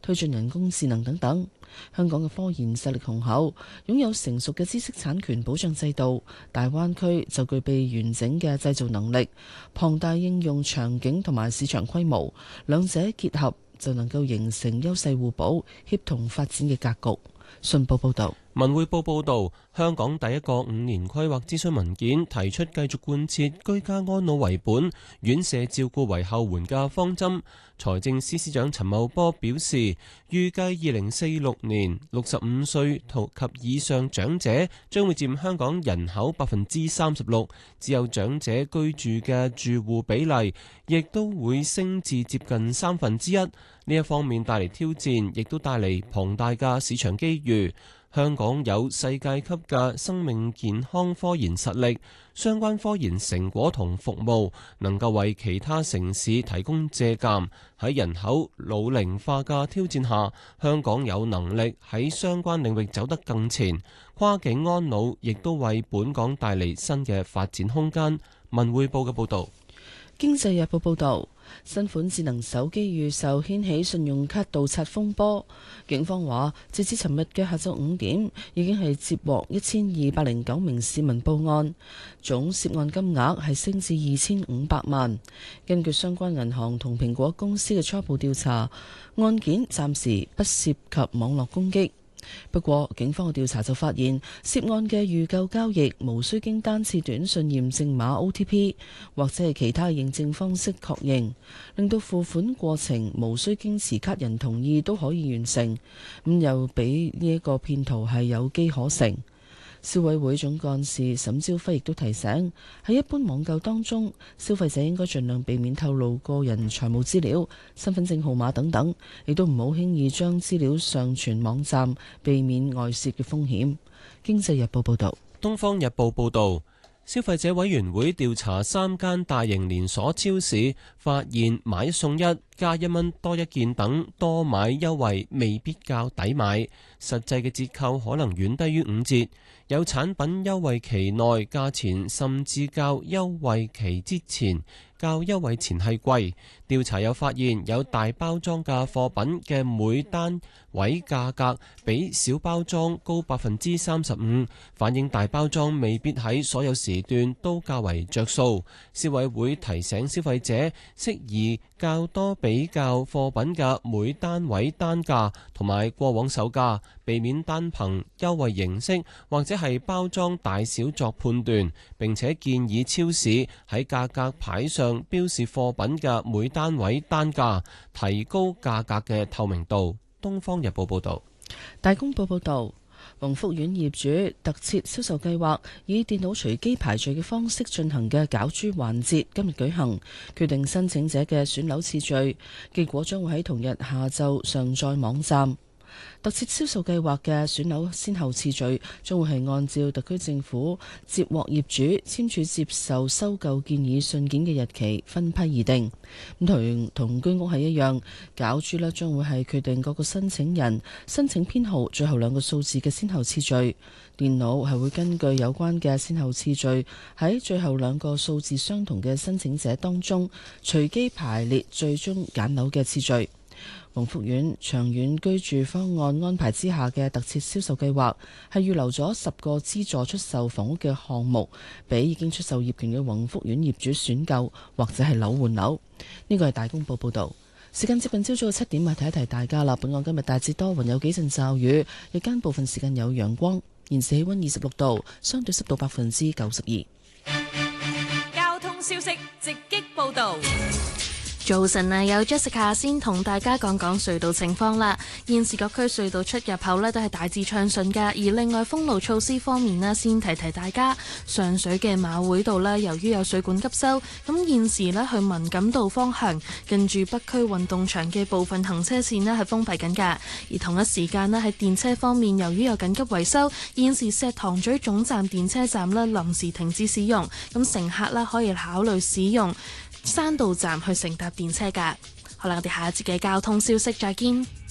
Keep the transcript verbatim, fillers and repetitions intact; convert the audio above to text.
推進人工智能等等。香港嘅科研實力雄厚，擁有成熟嘅知識產權保障制度，大灣區就具備完整嘅製造能力、龐大應用場景同埋市場規模，兩者結合就能夠形成優勢互補、協同發展嘅格局。信報報導。 文匯報報導，香港第一個五年規劃諮詢文件提出繼續貫徹居家安老為本、院舍照顧為後援嘅方針。財政司司長陳茂波表示，預計二零四六年六十五歲及以上長者將會佔香港人口百分之三十六，只有長者居住嘅住戶比例亦都會升至接近三分之一。呢一方面帶嚟挑戰，亦都帶嚟龐大嘅市場機遇。香港有世界級嘅生命健康科研實力，相關科研成果同服務能夠為其他城市提供借鑑。喺人口老齡化嘅挑戰下，香港有能力喺相關領域走得更前。跨境安老亦都為本港帶嚟新嘅發展空間。文匯報嘅報導。 經濟日報報導，新款智能手機預售掀起信用卡盜刷風波。警方話，截至尋日嘅下晝五點，已經係接獲一千二百零九名市民報案，總涉案金額係升至二千五百萬。根據相關銀行同蘋果公司嘅初步調查，案件暫時不涉及網絡攻擊。不過，警方嘅調查就發現，涉案嘅預購交易無需經單次短信驗證碼 O T P 或者係其他認證方式確認，令到付款過程無需經持卡人同意都可以完成，咁又俾呢一個騙徒係有機可乘。消委會總幹事沈朝輝亦都提醒，喺一般網購當中，消費者應該盡量避免透露個人財務資料、身份證號碼等等，亦都唔好輕易將資料上傳網站，避免外泄嘅風險。經濟日報報道。 東方日報報道，消費者委員會調查三間大型連鎖超市，發現買一送一、加一蚊多一件等多買優惠未必較抵買，實際嘅折扣可能遠低於五折。有產品優惠期內價錢甚至較優惠期之前較優惠前係貴。調查又發現有大包裝嘅貨品嘅每單位價格比小包裝高百分之三十五，反映大包裝未必喺所有時段都較為着數。消委會提醒消費者適宜較多比較貨品嘅每單位單價同埋過往售價，避免單憑優惠形式或者係包裝大小作判斷。並且建議超市喺價格牌上標示貨品嘅每單位單價，提高價格嘅透明度。東方日報報道。 大公報報道，宏福苑業主特設銷售計劃以電腦隨機排序嘅方式進行嘅攪珠環節今日舉行，決定申請者嘅選樓次序，結果將會喺同日下晝上載網站。特設銷售計劃嘅選樓先後次序將會係按照特區政府接獲業主簽署接受收購建議信件嘅日期分批而定。咁同同居屋係一樣，攪珠咧將會係決定各個申請人申請編號最後兩個數字嘅先後次序。電腦係會根據有關嘅先後次序喺最後兩個數字相同嘅申請者當中隨機排列最終揀樓嘅次序。宏福苑長遠居住方案安排之下嘅特設銷售計劃係預留咗十個資助出售房屋嘅項目，俾已經出售業權嘅宏福苑業主選購或者係樓換樓。呢個係大公報報導。時間接近朝早嘅七點啊，提一提大家啦。本港今日大致多雲，有幾陣驟雨，日間部分時間有陽光。現時氣溫二十六度，相對濕度百分之九十二。 交通消息直擊報導。 早晨啊，有 Jessica 先同大家講講隧道情況啦。現時各區隧道出入口呢都係大致暢順㗎。而另外封路措施方面呢，先提提大家，上水嘅馬會道呢，由於有水管急修，咁現時呢去文錦道方向近住北區運動場嘅部分行車線呢係封閉緊㗎。而同一時間呢，喺電車方面，由於有緊急維修，現時石塘咀總站電車站呢臨時停止使用，咁乘客呢可以考慮使用山道站去乘搭電車㗎。好啦，我哋下一節嘅交通消息再見。